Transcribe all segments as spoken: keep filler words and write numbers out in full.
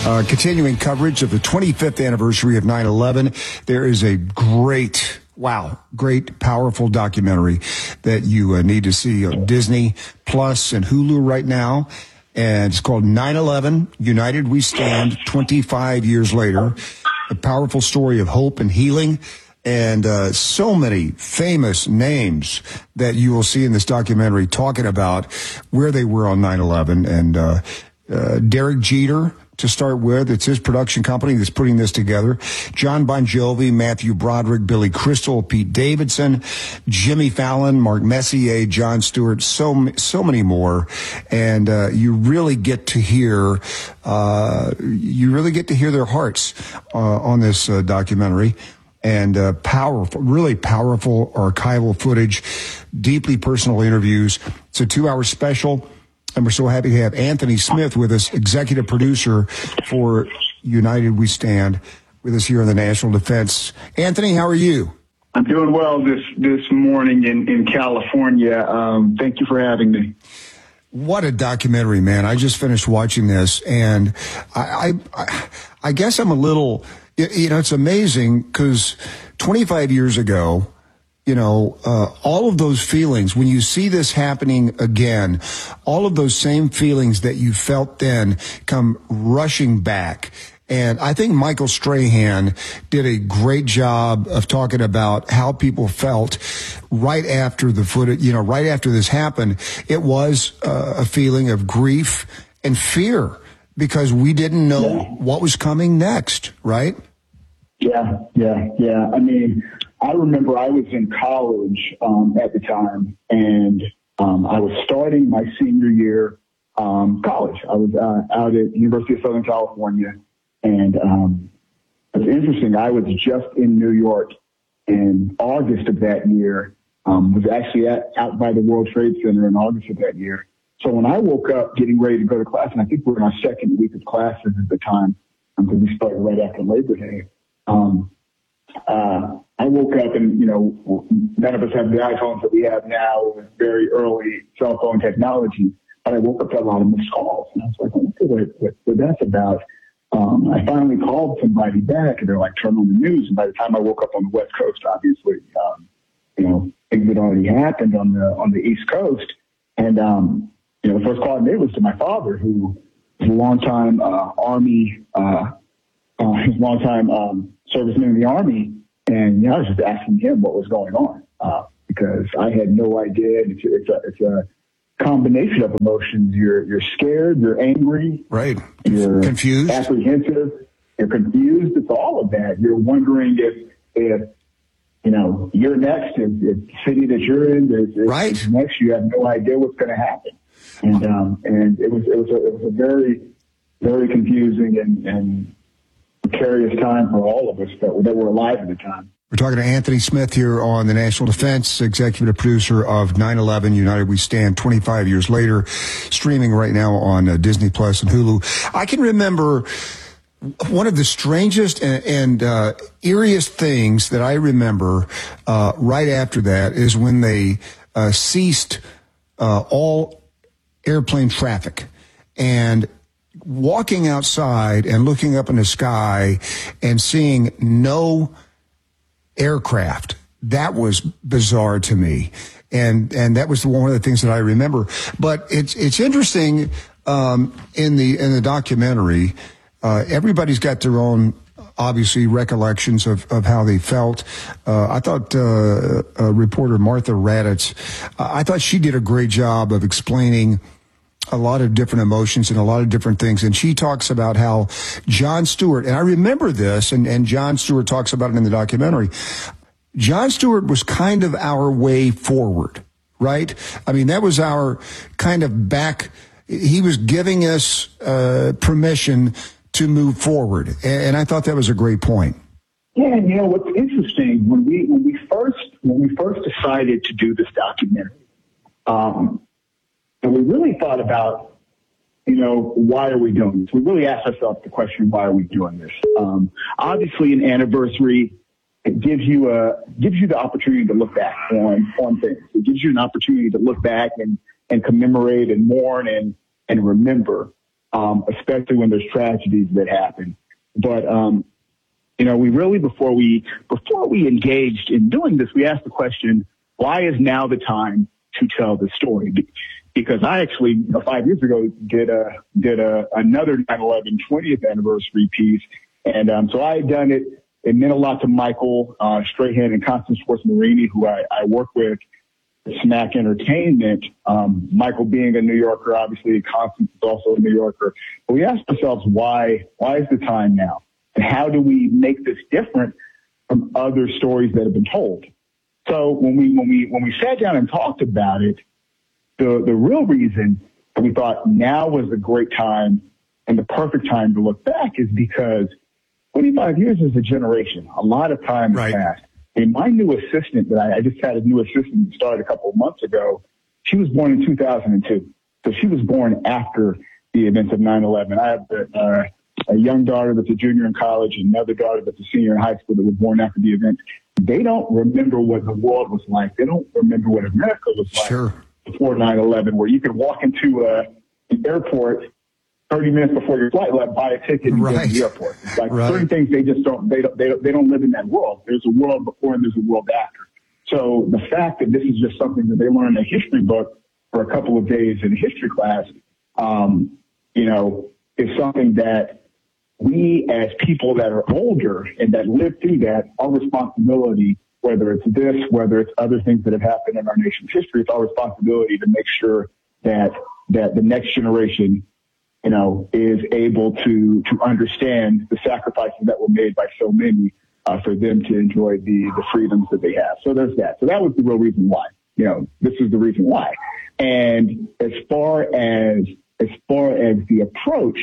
Uh, continuing coverage of the twenty-fifth anniversary of nine eleven, there is a great, wow, great, powerful documentary that you uh, need to see on Disney Plus and Hulu right now. And it's called nine eleven, United We Stand, twenty-five years later. A powerful story of hope and healing. And uh, so many famous names that you will see in this documentary talking about where they were on nine eleven. And uh, uh, Derek Jeter, to start with, it's his production company that's putting this together. John Bon Jovi, Matthew Broderick, Billy Crystal, Pete Davidson, Jimmy Fallon, Mark Messier, Jon Stewart, so so many more. And uh, you really get to hear, uh, you really get to hear their hearts uh, on this uh, documentary. And uh, powerful, really powerful archival footage, deeply personal interviews. It's a two-hour special, and we're so happy to have Anthony Smith with us, executive producer for United We Stand, with us here on the National Defense. Anthony, how are you? I'm doing well this this morning in, in California. Um, thank you for having me. What a documentary, man. I just finished watching this, and I, I, I guess I'm a little... You know, it's amazing because twenty-five years ago, you know, uh, all of those feelings, when you see this happening again, all of those same feelings that you felt then come rushing back. And I think Michael Strahan did a great job of talking about how people felt right after the footage, you know, right after this happened. It was uh, a feeling of grief and fear, because we didn't know yeah. what was coming next, right? Yeah, yeah, yeah. I mean, I remember I was in college um, at the time, and um, I was starting my senior year um, college. I was uh, out at University of Southern California, and um, it was interesting. I was just in New York in August of that year. Um, was actually at, out by the World Trade Center in August of that year. So when I woke up getting ready to go to class, and I think we were in our second week of classes at the time, because um, we started right after Labor Day, um, uh, I woke up and, you know, none of us have the iPhones that we have now, with very early cell phone technology, but I woke up to a lot of missed calls. And I was like, I wonder what, what, what that's about. Um, I finally called somebody back, and they're like, turn on the news. And by the time I woke up on the West Coast, obviously, um, you know, things had already happened on the on the East Coast. And, um, you know, the first call I made was to my father, who was a longtime uh, Army, uh, uh, his longtime um, serviceman in the Army. And, you know, I was just asking him what was going on, uh, because I had no idea. It's, it's, a, it's a combination of emotions. You're you're scared, you're angry, right? You're confused, apprehensive, you're confused. It's all of that. You're wondering if if you know you're next, if, if the city that you're in is, is right next. You have no idea what's going to happen, and um and it was it was a, it was a very very confusing and and precarious time for all of us that that were alive at the time. We're talking to Anthony Smith here on the National Defense, executive producer of nine eleven, United We Stand, twenty-five years later, streaming right now on uh, Disney Plus and Hulu. I can remember one of the strangest and, and uh, eeriest things that I remember uh, right after that is when they uh, ceased uh, all airplane traffic, and walking outside and looking up in the sky and seeing no aircraft. That was bizarre to me. And, and that was one of the things that I remember. But it's, it's interesting, um, in the, in the documentary, uh, everybody's got their own, obviously, recollections of, of how they felt. Uh, I thought, uh, uh, reporter Martha Raddatz, uh, I thought she did a great job of explaining a lot of different emotions and a lot of different things. And she talks about how Jon Stewart, and I remember this, and, and Jon Stewart talks about it in the documentary. Jon Stewart was kind of our way forward, right? I mean, that was our kind of back. He was giving us uh, permission to move forward. And, and I thought that was a great point. Yeah, and you know what's interesting, when we when we first when we first decided to do this documentary, um, and we really thought about, you know, why are we doing this? We really asked ourselves the question, why are we doing this? Um, obviously, an anniversary, it gives you a gives you the opportunity to look back on on things. It gives you an opportunity to look back and, and commemorate and mourn and and remember. um, especially when there's tragedies that happen. But, um, you know, we really, before we, before we engaged in doing this, we asked the question, why is now the time to tell the story? Because I actually, you know, five years ago did a, did a, another nine eleven twentieth anniversary piece. And, um, so I had done it. It meant a lot to Michael, uh, Strahan and Constance Schwartz-Marini, who I, I work with at Smack Entertainment. Um, Michael being a New Yorker, obviously, Constance is also a New Yorker. But we asked ourselves, why, why is the time now? And how do we make this different from other stories that have been told? So when we, when we, when we sat down and talked about it, the, the real reason that we thought now was a great time and the perfect time to look back is because twenty-five years is a generation. A lot of time has right. passed. And my new assistant that I, I just had a new assistant that started a couple of months ago. She was born in two thousand two. So she was born after the events of nine eleven. I have a, uh, a young daughter that's a junior in college and another daughter that's a senior in high school that was born after the event. They don't remember what the world was like. They don't remember what America was like sure. before nine eleven, where you could walk into uh, an airport thirty minutes before your flight, like buy a ticket and right. go to the airport. It's like right. certain things they just don't, they don't, they don't, they don't live in that world. There's a world before and there's a world after. So the fact that this is just something that they learn in a history book for a couple of days in a history class, um, you know, is something that we as people that are older and that live through that, our responsibility, whether it's this, whether it's other things that have happened in our nation's history, it's our responsibility to make sure that, that the next generation, you know, is able to, to understand the sacrifices that were made by so many, uh, for them to enjoy the, the freedoms that they have. So there's that. So that was the real reason why, you know, this is the reason why. And as far as, as far as the approach,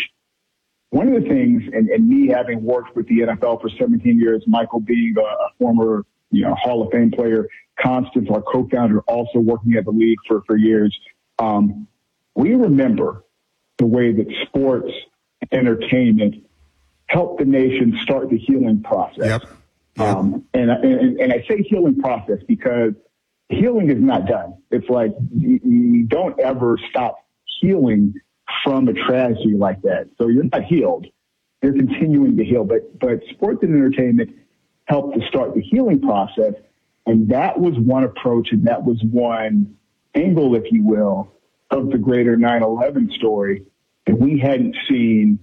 one of the things, and, and me having worked with the N F L for seventeen years, Michael being a, a former, you know, Hall of Fame player, Constance, our co-founder, also working at the league for, for years, um, we remember the way that sports entertainment helped the nation start the healing process. Yep. Yep. Um, and, and, and I say healing process because healing is not done. It's like you, you don't ever stop healing from a tragedy like that. So you're not healed. You're continuing to heal. But, but sports and entertainment helped to start the healing process. And that was one approach and that was one angle, if you will, of the greater nine eleven story that we hadn't seen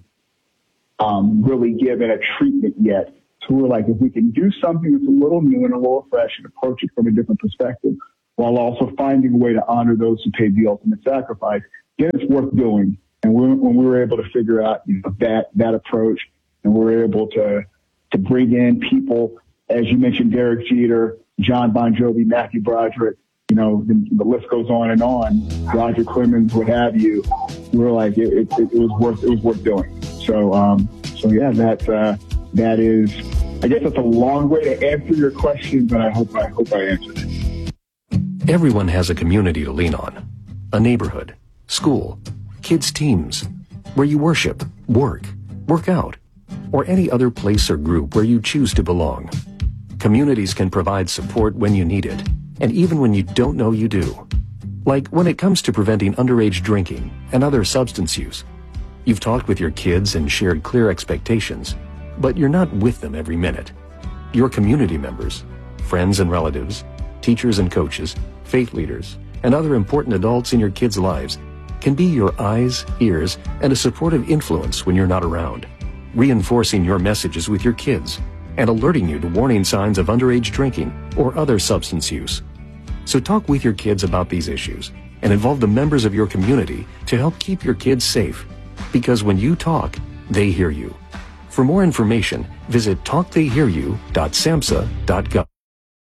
um, really given a treatment yet. So we're like, if we can do something that's a little new and a little fresh and approach it from a different perspective, while also finding a way to honor those who paid the ultimate sacrifice, then it's worth doing. And we, when we were able to figure out, you know, that that approach, and we were able to to bring in people, as you mentioned, Derek Jeter, John Bon Jovi, Matthew Broderick, you know, the, the list goes on and on. Roger Clemens, what have you. We were like, it, it, it was worth it was worth doing. So, um, so yeah, that uh, that is. I guess that's a long way to answer your question, but I hope I hope I answered it. Everyone has a community to lean on, a neighborhood, school, kids' teams, where you worship, work, work out, or any other place or group where you choose to belong. Communities can provide support when you need it, and even when you don't know you do. Like when it comes to preventing underage drinking and other substance use. You've talked with your kids and shared clear expectations, but you're not with them every minute. Your community members, friends and relatives, teachers and coaches, faith leaders, and other important adults in your kids' lives can be your eyes, ears, and a supportive influence when you're not around, reinforcing your messages with your kids and alerting you to warning signs of underage drinking or other substance use. So talk with your kids about these issues and involve the members of your community to help keep your kids safe. Because when you talk, they hear you. For more information, visit talk they hear you dot samhsa dot gov.